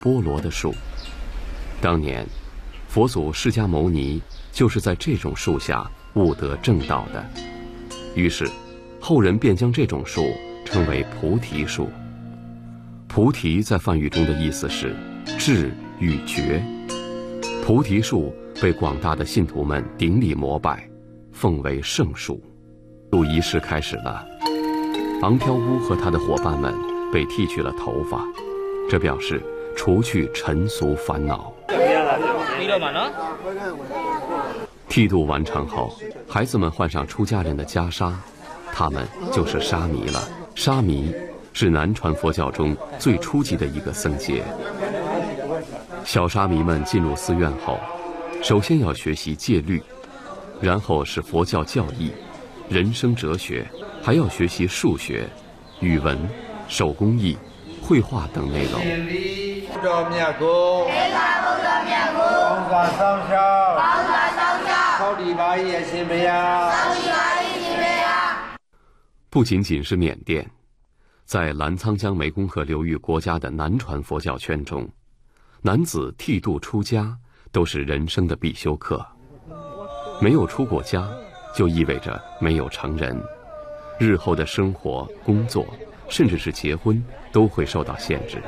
波罗的树。当年，佛祖释迦牟尼就是在这种树下悟得正道的。于是，后人便将这种树称为菩提树。菩提在梵语中的意思是智与觉。菩提树被广大的信徒们顶礼膜拜，奉为圣树。入仪式开始了，昂飘乌和他的伙伴们被剃去了头发，这表示除去尘俗烦恼。剃度完成后，孩子们换上出家人的袈裟，他们就是沙弥了。沙弥是南传佛教中最初级的一个僧阶。小沙弥们进入寺院后，首先要学习戒律，然后是佛教教义、人生哲学，还要学习数学、语文、手工艺、绘画等内容。不仅仅是缅甸，在澜沧江湄公河流域国家的南传佛教圈中，男子剃度出家都是人生的必修课。没有出过家，就意味着没有成人，日后的生活、工作，甚至是结婚，都会受到限制。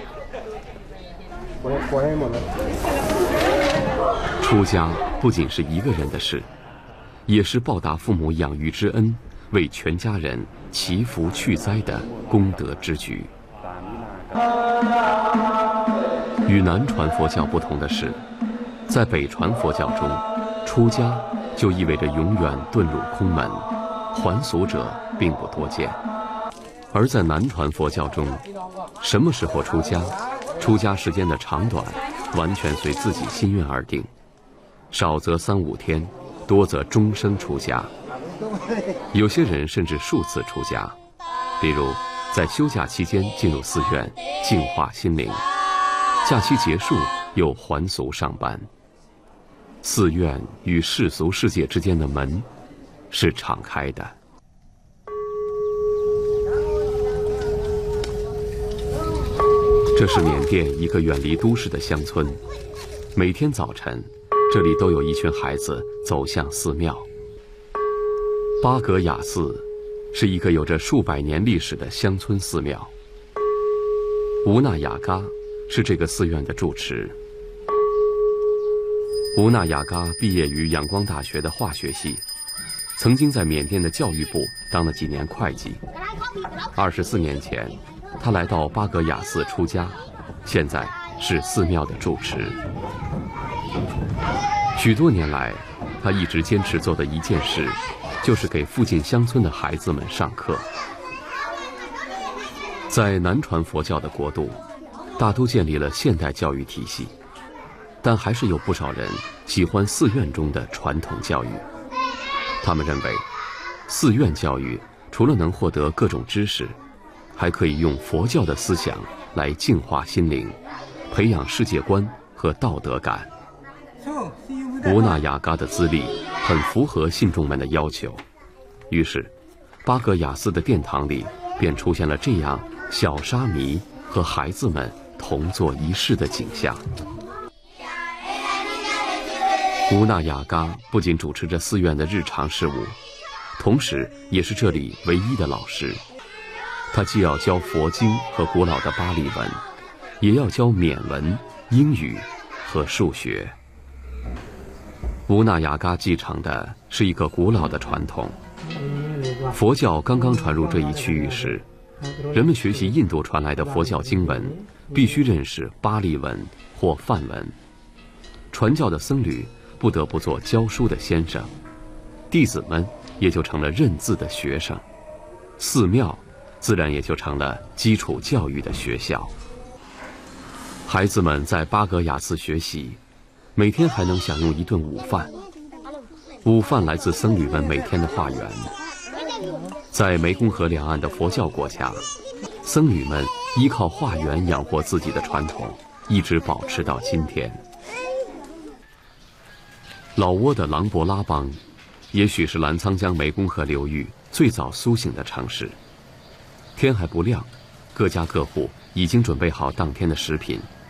出家不仅是一个人的事，也是报答父母养育之恩，为全家人祈福去灾的功德之举。与南传佛教不同的是，在北传佛教中，出家就意味着永远遁入空门，还俗者并不多见。而在南传佛教中，什么时候出家，出家时间的长短完全随自己心愿而定，少则3-5天，多则终生出家。有些人甚至数次出家，比如在休假期间进入寺院净化心灵，假期结束又还俗上班。寺院与世俗世界之间的门是敞开的。这是缅甸一个远离都市的乡村，每天早晨，这里都有一群孩子走向寺庙。巴格雅寺是一个有着数百年历史的乡村寺庙。吴那雅嘎是这个寺院的住持。吴那雅嘎毕业于仰光大学的化学系，曾经在缅甸的教育部当了几年会计。24年前，他来到巴格雅寺出家，现在是寺庙的住持。许多年来，他一直坚持做的一件事，就是给附近乡村的孩子们上课。在南传佛教的国度，大都建立了现代教育体系，但还是有不少人喜欢寺院中的传统教育。他们认为，寺院教育除了能获得各种知识，还可以用佛教的思想来净化心灵，培养世界观和道德感。吴那雅嘎的资历很符合信众们的要求，于是巴格雅寺的殿堂里便出现了这样小沙弥和孩子们同坐一室的景象。吴那雅嘎不仅主持着寺院的日常事务，同时也是这里唯一的老师。他既要教佛经和古老的巴利文，也要教缅文、英语和数学。吴那雅嘎继承的是一个古老的传统。佛教刚刚传入这一区域时，人们学习印度传来的佛教经文，必须认识巴利文或梵文。传教的僧侣不得不做教书的先生，弟子们也就成了认字的学生，寺庙自然也就成了基础教育的学校。孩子们在巴格雅寺学习，每天还能享用一顿午饭。午饭来自僧侣们每天的化缘。在湄公河两岸的佛教国家，僧侣们依靠化缘养活自己的传统，一直保持到今天。老挝的琅勃拉邦，也许是澜沧江湄公河流域最早苏醒的城市。天还不亮，各家各户已经准备好当天的食品，